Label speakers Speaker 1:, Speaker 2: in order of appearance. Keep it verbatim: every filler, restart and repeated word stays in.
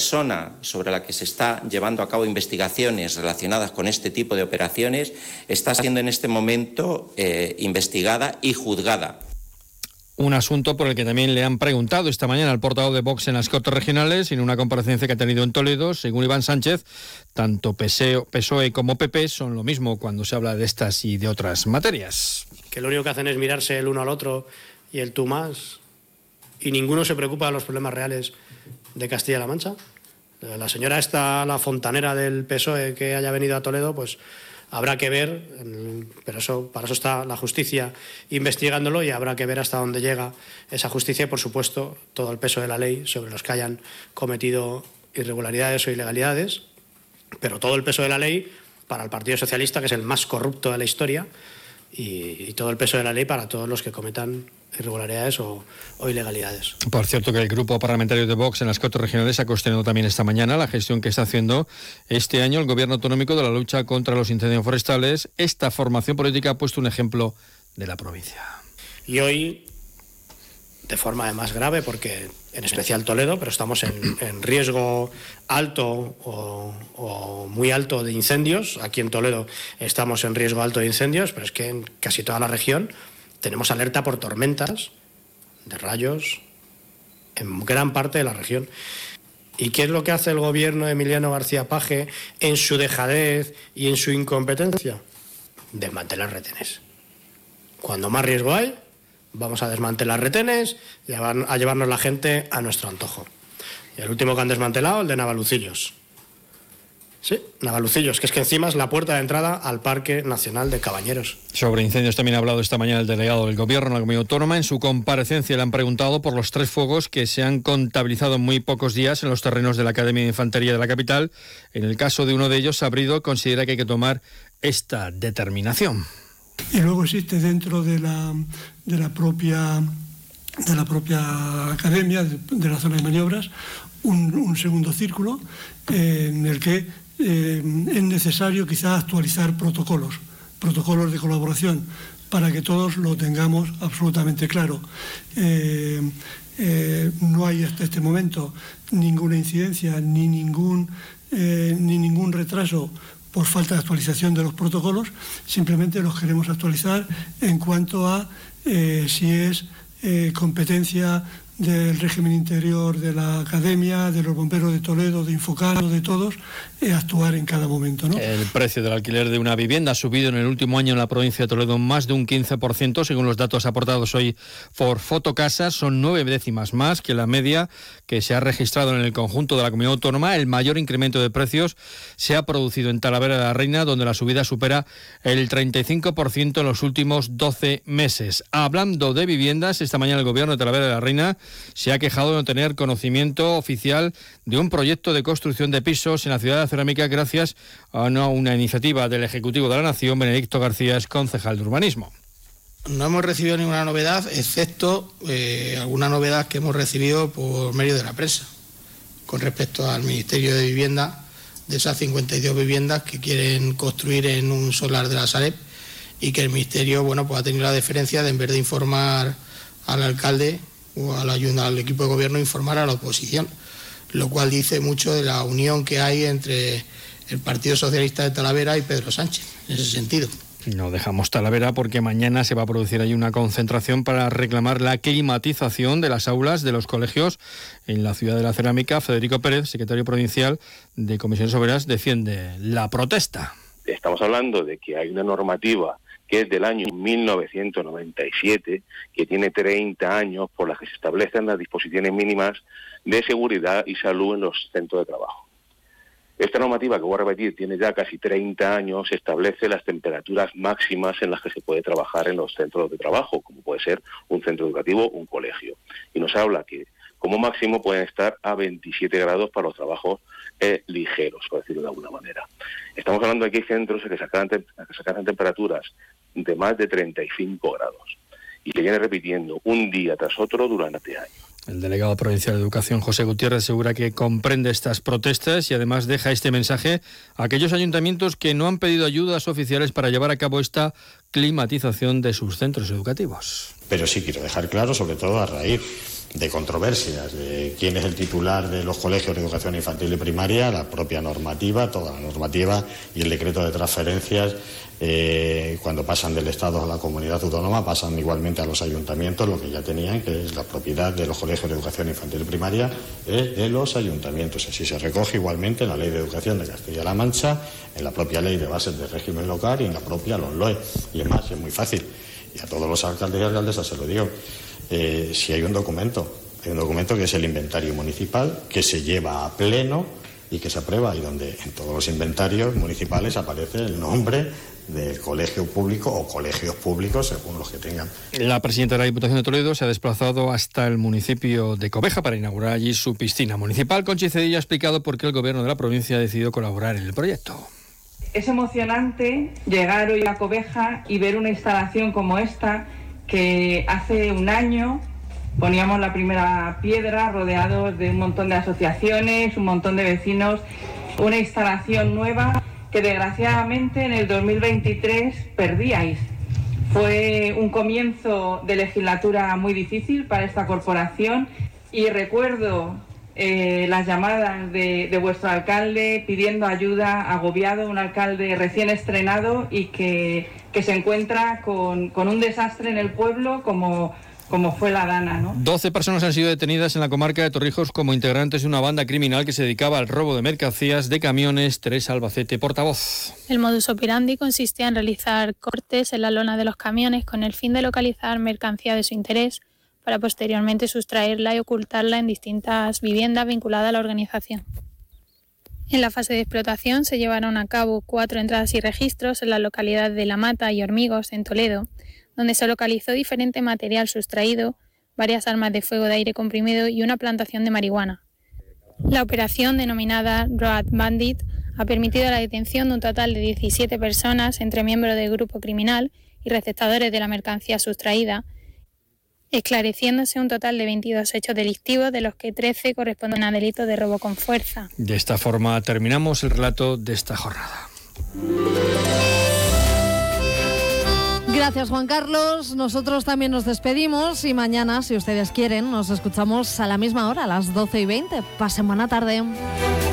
Speaker 1: persona sobre la que se está llevando a cabo investigaciones relacionadas con este tipo de operaciones está siendo en este momento eh, investigada y juzgada.
Speaker 2: Un asunto por el que también le han preguntado esta mañana al portavoz de Vox en las Cortes Regionales en una comparecencia que ha tenido en Toledo. Según Iván Sánchez, tanto P S O E como P P son lo mismo cuando se habla de estas y de otras materias.
Speaker 3: Que lo único que hacen es mirarse el uno al otro y el tú más, y ninguno se preocupa de los problemas reales de Castilla-La Mancha. La señora esta, la fontanera del P S O E que haya venido a Toledo, pues habrá que ver, pero eso, para eso está la justicia investigándolo, y habrá que ver hasta dónde llega esa justicia y, por supuesto, todo el peso de la ley sobre los que hayan cometido irregularidades o ilegalidades, pero todo el peso de la ley para el Partido Socialista, que es el más corrupto de la historia, y, y todo el peso de la ley para todos los que cometan irregularidades o, o ilegalidades.
Speaker 2: Por cierto, que el grupo parlamentario de Vox en las Cortes Regionales ha cuestionado también esta mañana la gestión que está haciendo este año el Gobierno autonómico de la lucha contra los incendios forestales. Esta formación política ha puesto un ejemplo de la provincia.
Speaker 3: Y hoy, de forma además grave, porque en especial Toledo, pero estamos en, en riesgo alto o, o muy alto de incendios. Aquí en Toledo estamos en riesgo alto de incendios, pero es que en casi toda la región tenemos alerta por tormentas de rayos en gran parte de la región. ¿Y qué es lo que hace el gobierno de Emiliano García Paje en su dejadez y en su incompetencia? Desmantelar retenes. Cuando más riesgo hay, vamos a desmantelar retenes y a llevarnos la gente a nuestro antojo. Y el último que han desmantelado, el de Navalucillos. Sí, Navalucillos, que es que encima es la puerta de entrada al Parque Nacional de Cabañeros.
Speaker 2: Sobre incendios también ha hablado esta mañana el delegado del Gobierno en la Comunidad Autónoma. En su comparecencia le han preguntado por los tres fuegos que se han contabilizado en muy pocos días en los terrenos de la Academia de Infantería de la capital. En el caso de uno de ellos, Sabrido considera que hay que tomar esta determinación.
Speaker 4: Y luego existe dentro de la, de la propia de la propia academia, de, de la zona de maniobras, un, un segundo círculo eh, en el que eh, es necesario quizás actualizar protocolos, protocolos de colaboración, para que todos lo tengamos absolutamente claro. Eh, eh, no hay hasta este momento ninguna incidencia ni ningún, eh, ni ningún retraso por falta de actualización de los protocolos. Simplemente los queremos actualizar en cuanto a eh, si es eh, competencia del régimen interior de la Academia, de los bomberos de Toledo, de Infocano, de todos, eh, actuar en cada momento, ¿no?
Speaker 2: El precio del alquiler de una vivienda ha subido en el último año en la provincia de Toledo más de un quince por ciento, según los datos aportados hoy por Fotocasa. Son nueve décimas más que la media que se ha registrado en el conjunto de la comunidad autónoma. El mayor incremento de precios se ha producido en Talavera de la Reina, donde la subida supera el treinta y cinco por ciento en los últimos doce meses. Hablando de viviendas, esta mañana el Gobierno de Talavera de la Reina se ha quejado de no tener conocimiento oficial de un proyecto de construcción de pisos en la ciudad de la Cerámica gracias a una, una iniciativa del Ejecutivo de la Nación. Benedicto García es concejal de urbanismo.
Speaker 5: No hemos recibido ninguna novedad, excepto eh, alguna novedad que hemos recibido por medio de la prensa, con respecto al Ministerio de Vivienda, de esas cincuenta y dos viviendas que quieren construir en un solar de la Sareb, y que el Ministerio, bueno, pues ha tenido la deferencia de, en vez de informar al alcalde o al, al equipo de gobierno, informar a la oposición, lo cual dice mucho de la unión que hay entre el Partido Socialista de Talavera y Pedro Sánchez, en ese sentido.
Speaker 2: No dejamos Talavera porque mañana se va a producir ahí una concentración para reclamar la climatización de las aulas de los colegios en la ciudad de la Cerámica. Federico Pérez, secretario provincial de Comisiones Obreras, defiende la protesta.
Speaker 6: Estamos hablando de que hay una normativa que es del año mil novecientos noventa y siete, que tiene treinta años, por las que se establecen las disposiciones mínimas de seguridad y salud en los centros de trabajo. Esta normativa, que voy a repetir, tiene ya casi treinta años, establece las temperaturas máximas en las que se puede trabajar en los centros de trabajo, como puede ser un centro educativo o un colegio. Y nos habla que como máximo pueden estar a veintisiete grados para los trabajos eh, ligeros, por decirlo de alguna manera. Estamos hablando de que hay centros que sacan, que sacan temperaturas de más de treinta y cinco grados y que viene repitiendo un día tras otro durante años.
Speaker 2: El delegado provincial de Educación, José Gutiérrez, asegura que comprende estas protestas y además deja este mensaje a aquellos ayuntamientos que no han pedido ayudas oficiales para llevar a cabo esta climatización de sus centros educativos.
Speaker 7: Pero sí quiero dejar claro, sobre todo a raíz de controversias de quién es el titular de los colegios de educación infantil y primaria, la propia normativa, toda la normativa y el decreto de transferencias, eh, cuando pasan del Estado a la comunidad autónoma, pasan igualmente a los ayuntamientos, lo que ya tenían, que es la propiedad de los colegios de educación infantil y primaria, es de los ayuntamientos. Así se recoge igualmente en la Ley de Educación de Castilla-La Mancha, en la propia Ley de Bases del Régimen Local y en la propia LOMLOE. Y es más, es muy fácil. Y a todos los alcaldes y alcaldesas se lo digo. Eh, si hay un documento, hay un documento que es el inventario municipal, que se lleva a pleno y que se aprueba, y donde en todos los inventarios municipales aparece el nombre del colegio público o colegios públicos, según los que tengan.
Speaker 2: La presidenta de la Diputación de Toledo se ha desplazado hasta el municipio de Cobeja para inaugurar allí su piscina municipal. Conchi Cedillo ha explicado por qué el gobierno de la provincia ha decidido colaborar en el proyecto.
Speaker 8: Es emocionante llegar hoy a Cobeja y ver una instalación como esta, que hace un año poníamos la primera piedra rodeados de un montón de asociaciones, un montón de vecinos, una instalación nueva que desgraciadamente en el dos mil veintitrés perdíais. Fue un comienzo de legislatura muy difícil para esta corporación y recuerdo eh, las llamadas de, de vuestro alcalde pidiendo ayuda, agobiado, un alcalde recién estrenado y que, que se encuentra con, con un desastre en el pueblo como... como fue la Dana, ¿no?
Speaker 2: doce personas han sido detenidas en la comarca de Torrijos como integrantes de una banda criminal que se dedicaba al robo de mercancías de camiones. Teresa Albacete, portavoz.
Speaker 9: El modus operandi consistía en realizar cortes en la lona de los camiones con el fin de localizar mercancía de su interés para posteriormente sustraerla y ocultarla en distintas viviendas vinculadas a la organización. En la fase de explotación se llevaron a cabo cuatro entradas y registros en las localidades de La Mata y Hormigos, en Toledo, donde se localizó diferente material sustraído, varias armas de fuego de aire comprimido y una plantación de marihuana. La operación, denominada Road Bandit, ha permitido la detención de un total de diecisiete personas entre miembros del grupo criminal y receptadores de la mercancía sustraída, esclareciéndose un total de veintidós hechos delictivos, de los que trece corresponden a delitos de robo con fuerza.
Speaker 2: De esta forma terminamos el relato de esta jornada.
Speaker 10: Gracias, Juan Carlos. Nosotros también nos despedimos y mañana, si ustedes quieren, nos escuchamos a la misma hora, a las doce y veinte. Pasen buena tarde.